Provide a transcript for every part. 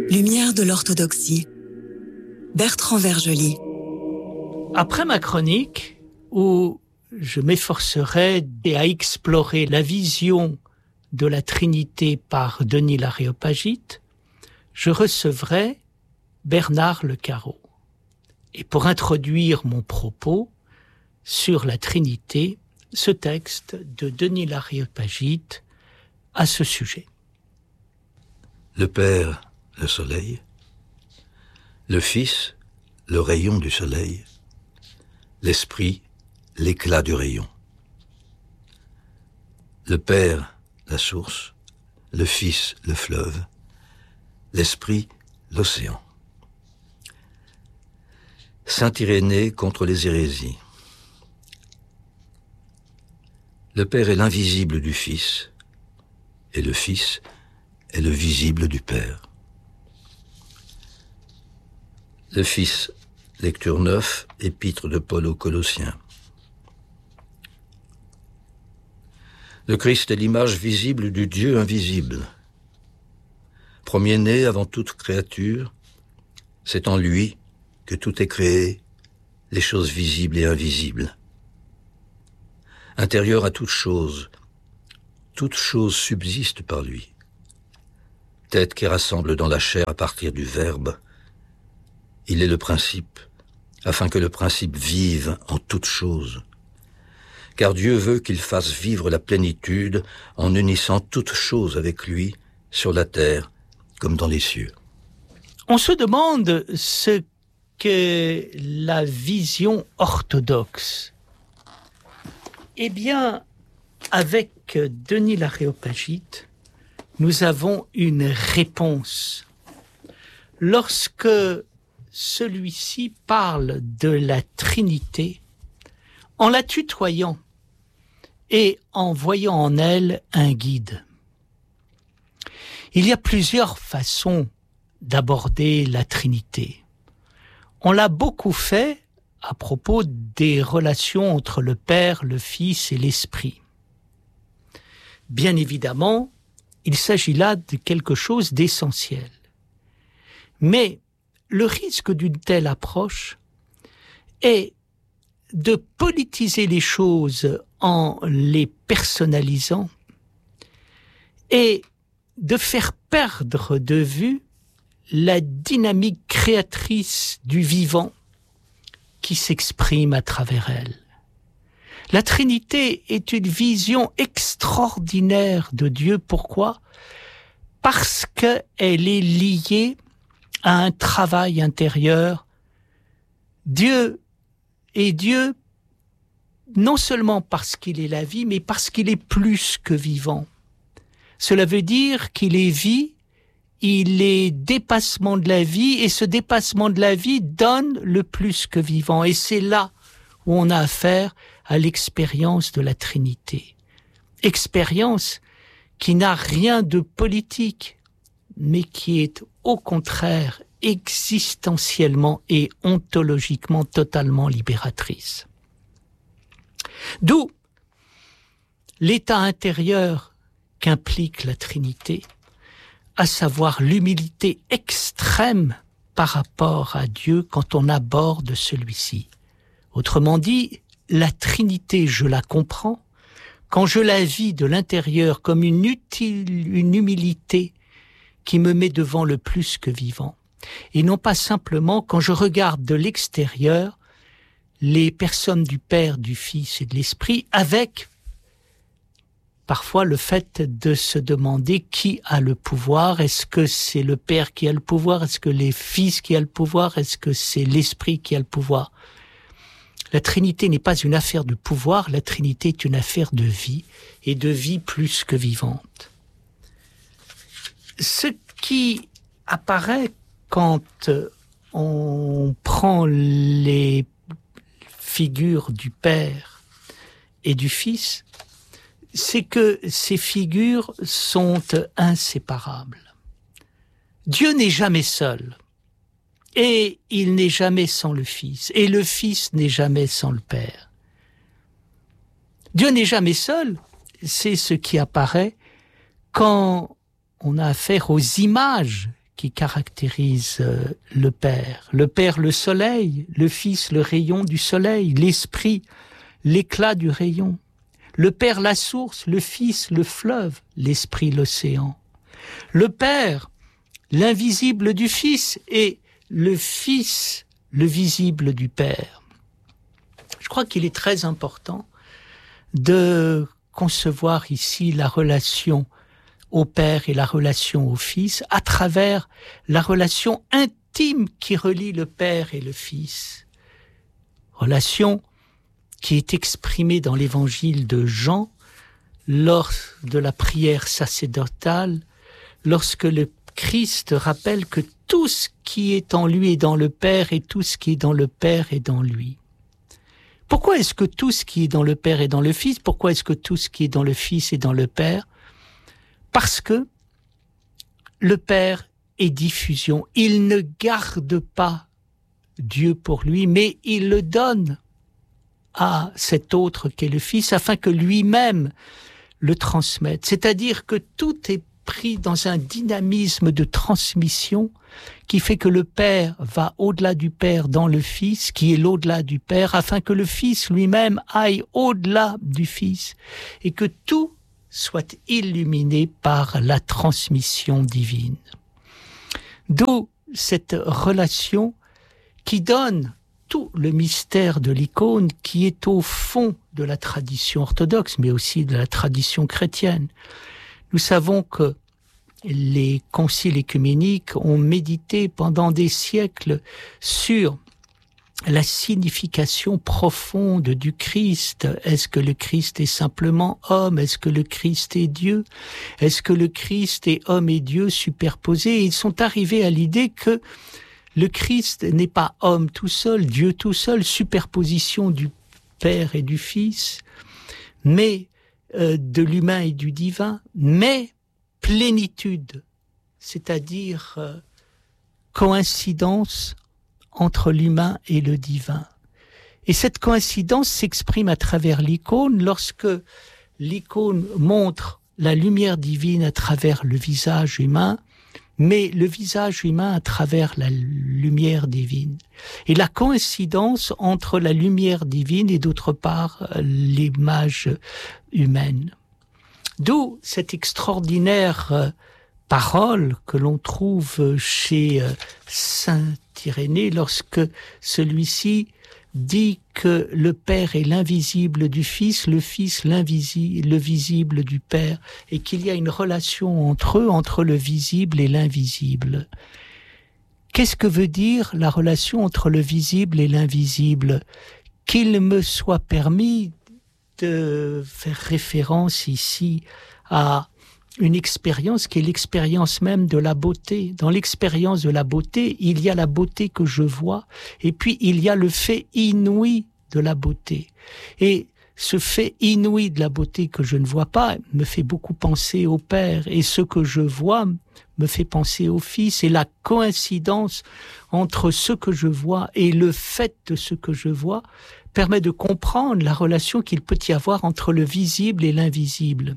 Lumière de l'orthodoxie. Bertrand Vergely. Après ma chronique, où je m'efforcerai à explorer la vision de la Trinité par Denis l'Aréopagite, je recevrai Bernard Le Carreau. Et pour introduire mon propos sur la Trinité, ce texte de Denis l'Aréopagite à ce sujet. Le Père, le soleil, le Fils, le rayon du soleil, l'Esprit, l'éclat du rayon. Le Père, la source, le Fils, le fleuve, l'Esprit, l'océan. Saint Irénée contre les hérésies. Le Père est l'invisible du Fils, et le Fils est le visible du Père. Le Fils, lecture 9, épître de Paul aux Colossiens. Le Christ est l'image visible du Dieu invisible. Premier-né avant toute créature, c'est en lui que tout est créé, les choses visibles et invisibles. Intérieur à toute chose subsiste par lui. Tête qui rassemble dans la chair à partir du Verbe, il est le principe, afin que le principe vive en toute chose. Car Dieu veut qu'il fasse vivre la plénitude en unissant toute chose avec lui, sur la terre comme dans les cieux. On se demande ce qu'est la vision orthodoxe. Eh bien, avec Denis l'Aréopagite, nous avons une réponse. Lorsque celui-ci parle de la Trinité, en la tutoyant et en voyant en elle un guide. Il y a plusieurs façons d'aborder la Trinité. On l'a beaucoup fait à propos des relations entre le Père, le Fils et l'Esprit. Bien évidemment, il s'agit là de quelque chose d'essentiel. Mais le risque d'une telle approche est de politiser les choses en les personnalisant et de faire perdre de vue la dynamique créatrice du vivant qui s'exprime à travers elle. La Trinité est une vision extraordinaire de Dieu. Pourquoi ? Parce qu'elle est liée à un travail intérieur. Dieu est Dieu non seulement parce qu'il est la vie, mais parce qu'il est plus que vivant. Cela veut dire qu'il est vie, il est dépassement de la vie, et ce dépassement de la vie donne le plus que vivant. Et c'est là où on a affaire à l'expérience de la Trinité. Expérience qui n'a rien de politique, mais qui est au contraire existentiellement et ontologiquement totalement libératrice. D'où l'état intérieur qu'implique la Trinité, à savoir l'humilité extrême par rapport à Dieu quand on aborde celui-ci. Autrement dit, la Trinité, je la comprends quand je la vis de l'intérieur comme une humilité qui me met devant le plus que vivant. Et non pas simplement quand je regarde de l'extérieur les personnes du Père, du Fils et de l'Esprit, avec parfois le fait de se demander qui a le pouvoir. Est-ce que c'est le Père qui a le pouvoir? Est-ce que les Fils qui a le pouvoir? Est-ce que c'est l'Esprit qui a le pouvoir? La Trinité n'est pas une affaire de pouvoir, la Trinité est une affaire de vie, et de vie plus que vivante. Ce qui apparaît quand on prend les figures du Père et du Fils, c'est que ces figures sont inséparables. Dieu n'est jamais seul, et il n'est jamais sans le Fils, et le Fils n'est jamais sans le Père. Dieu n'est jamais seul, c'est ce qui apparaît quand on a affaire aux images qui caractérise le Père. Le Père, le soleil, le Fils, le rayon du soleil, l'Esprit, l'éclat du rayon. Le Père, la source, le Fils, le fleuve, l'Esprit, l'océan. Le Père, l'invisible du Fils, et le Fils, le visible du Père. Je crois qu'il est très important de concevoir ici la relation au Père et la relation au Fils à travers la relation intime qui relie le Père et le Fils. Relation qui est exprimée dans l'évangile de Jean lors de la prière sacerdotale, lorsque le Christ rappelle que tout ce qui est en lui est dans le Père et tout ce qui est dans le Père est dans lui. Pourquoi est-ce que tout ce qui est dans le Père est dans le Fils? Pourquoi est-ce que tout ce qui est dans le Fils est dans le Père? Parce que le Père est diffusion. Il ne garde pas Dieu pour lui, mais il le donne à cet autre qu'est le Fils afin que lui-même le transmette. C'est-à-dire que tout est pris dans un dynamisme de transmission qui fait que le Père va au-delà du Père dans le Fils, qui est l'au-delà du Père, afin que le Fils lui-même aille au-delà du Fils et que tout soit illuminé par la transmission divine. D'où cette relation qui donne tout le mystère de l'icône qui est au fond de la tradition orthodoxe, mais aussi de la tradition chrétienne. Nous savons que les conciles écuméniques ont médité pendant des siècles sur la signification profonde du Christ. Est-ce que le Christ est simplement homme? Est-ce que le Christ est Dieu? Est-ce que le Christ est homme et Dieu superposés? Et ils sont arrivés à l'idée que le Christ n'est pas homme tout seul, Dieu tout seul, superposition du Père et du Fils, mais de l'humain et du divin, mais plénitude, c'est-à-dire coïncidence entre l'humain et le divin. Et cette coïncidence s'exprime à travers l'icône lorsque l'icône montre la lumière divine à travers le visage humain, mais le visage humain à travers la lumière divine. Et la coïncidence entre la lumière divine et d'autre part l'image humaine. D'où cette extraordinaire parole que l'on trouve chez saint Irénée lorsque celui-ci dit que le Père est l'invisible du Fils, le Fils le visible du Père, et qu'il y a une relation entre eux, entre le visible et l'invisible. Qu'est-ce que veut dire la relation entre le visible et l'invisible? Qu'il me soit permis de faire référence ici à une expérience qui est l'expérience même de la beauté. Dans l'expérience de la beauté, il y a la beauté que je vois, et puis il y a le fait inouï de la beauté. Et ce fait inouï de la beauté que je ne vois pas me fait beaucoup penser au Père, et ce que je vois me fait penser au Fils, et la coïncidence entre ce que je vois et le fait de ce que je vois permet de comprendre la relation qu'il peut y avoir entre le visible et l'invisible,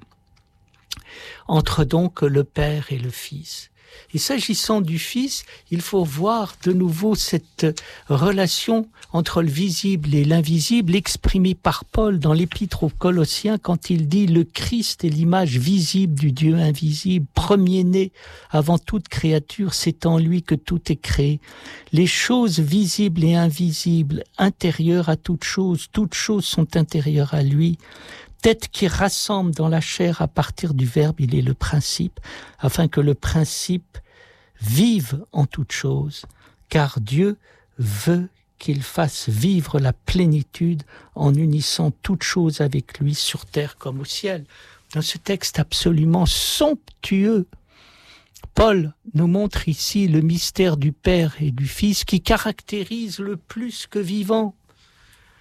entre donc le Père et le Fils. Et s'agissant du Fils, il faut voir de nouveau cette relation entre le visible et l'invisible exprimée par Paul dans l'Épître aux Colossiens quand il dit « Le Christ est l'image visible du Dieu invisible, premier-né avant toute créature, c'est en lui que tout est créé. Les choses visibles et invisibles, intérieures à toutes choses sont intérieures à lui. » Tête qui rassemble dans la chair à partir du Verbe, il est le principe, afin que le principe vive en toutes choses, car Dieu veut qu'il fasse vivre la plénitude en unissant toutes choses avec lui sur terre comme au ciel. Dans ce texte absolument somptueux, Paul nous montre ici le mystère du Père et du Fils qui caractérise le plus que vivant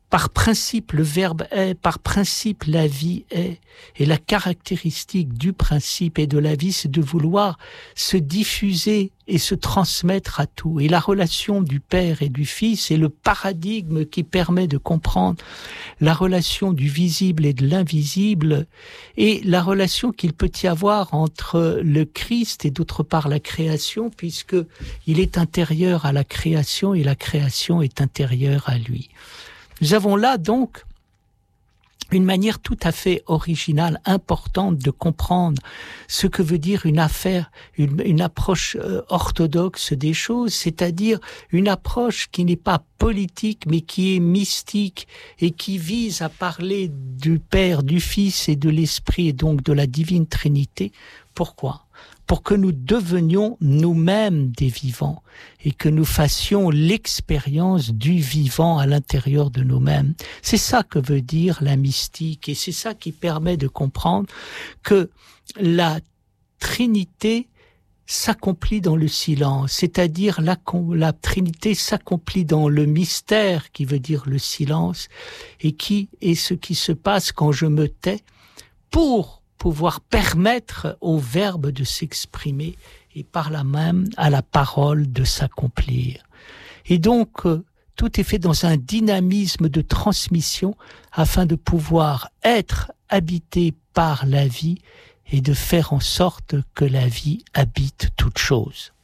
Par principe, le verbe est, par principe, la vie est. Et la caractéristique du principe et de la vie, c'est de vouloir se diffuser et se transmettre à tout. Et la relation du Père et du Fils est le paradigme qui permet de comprendre la relation du visible et de l'invisible et la relation qu'il peut y avoir entre le Christ et d'autre part la création, puisque il est intérieur à la création et la création est intérieure à lui. Nous avons là donc une manière tout à fait originale, importante de comprendre ce que veut dire une approche orthodoxe des choses, c'est-à-dire une approche qui n'est pas politique mais qui est mystique et qui vise à parler du Père, du Fils et de l'Esprit et donc de la Divine Trinité. Pourquoi ? Pour que nous devenions nous-mêmes des vivants et que nous fassions l'expérience du vivant à l'intérieur de nous-mêmes. C'est ça que veut dire la mystique et c'est ça qui permet de comprendre que la Trinité s'accomplit dans le silence, c'est-à-dire la Trinité s'accomplit dans le mystère qui veut dire le silence et qui est ce qui se passe quand je me tais pour pouvoir permettre au verbe de s'exprimer et par là même à la parole de s'accomplir. Et donc, tout est fait dans un dynamisme de transmission afin de pouvoir être habité par la vie et de faire en sorte que la vie habite toute chose.